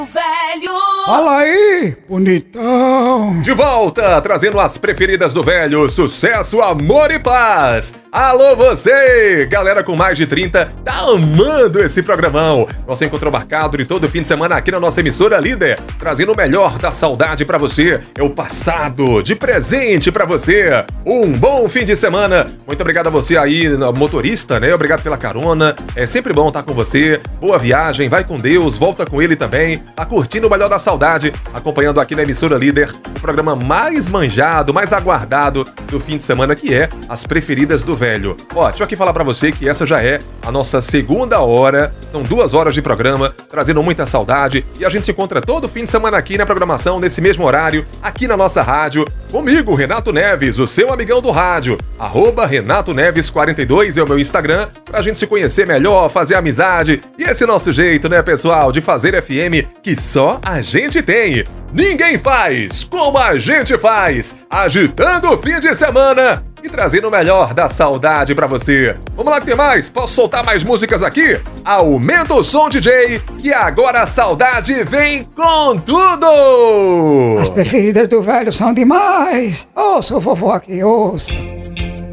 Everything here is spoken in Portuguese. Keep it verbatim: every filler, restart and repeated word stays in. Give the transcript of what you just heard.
Velho! Fala aí, bonitão! De volta, trazendo as preferidas do velho, sucesso, amor e paz! Alô você, galera com mais de trinta, tá amando esse programão? Você encontrou marcado de todo fim de semana aqui na nossa emissora líder, trazendo o melhor da saudade pra você, é o passado, de presente pra você. Um bom fim de semana, muito obrigado a você aí, motorista, né? Obrigado pela carona, é sempre bom estar com você, boa viagem, vai com Deus, volta com ele também, tá curtindo o melhor da saudade, acompanhando aqui na emissora líder, o programa mais manjado, mais aguardado do fim de semana, que é as preferidas do velho. Ó, deixa eu aqui falar pra você que essa já é a nossa segunda hora, são duas horas de programa, trazendo muita saudade, e a gente se encontra todo fim de semana aqui na programação, nesse mesmo horário, aqui na nossa rádio, comigo, Renato Neves, o seu amigão do rádio, arroba Renato Neves quarenta e dois é o meu Instagram, pra gente se conhecer melhor, fazer amizade, e esse nosso jeito, né, pessoal, de fazer F M que só a gente tem. Ninguém faz como a gente faz, agitando o fim de semana e trazendo o melhor da saudade pra você. Vamos lá que tem mais? Posso soltar mais músicas aqui? Aumenta o som, D J, que agora a saudade vem com tudo! As preferidas do velho são demais! Ouça o vovô aqui, ouça!